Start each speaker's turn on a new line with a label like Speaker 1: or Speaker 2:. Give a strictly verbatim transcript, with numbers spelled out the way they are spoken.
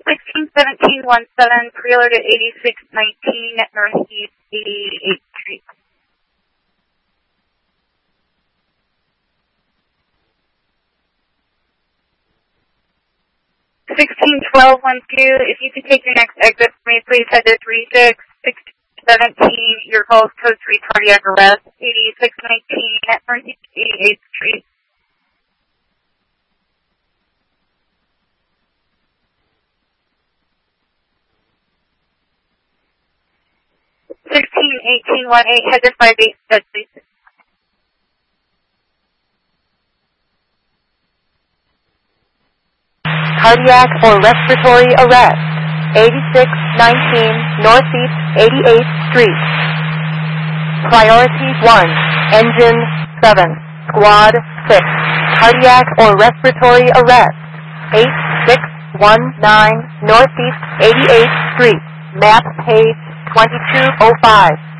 Speaker 1: sixteen seventeen one seven, preload at eighty-six nineteen Northeast eighty-eighth Street. sixteen twelve one two, if you could take your next exit for me, please head to three six sixteen seventeen. Your call is code three cardiac arrest, eighty-six nineteen Northeast eighty-eighth Street. sixteen eighteen one eight, head to five eight, please.
Speaker 2: Cardiac or respiratory arrest, eighty-six nineteen Northeast eighty-eighth Street. Priority one, Engine seven, Squad six. Cardiac or respiratory arrest, eight six one nine Northeast eighty-eighth Street. Map page twenty-two oh five.